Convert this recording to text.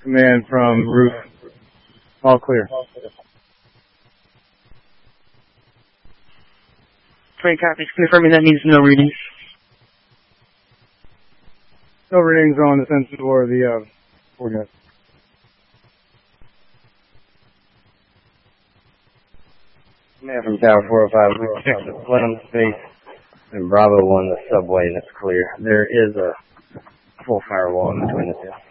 Command from roof. All clear. Twin copies, confirming that means no readings. No readings on the sensor or the forecast. Command from Tower 405, we checked the Plenum space and Bravo 1, the subway, and it's clear. There is a full firewall in between the two.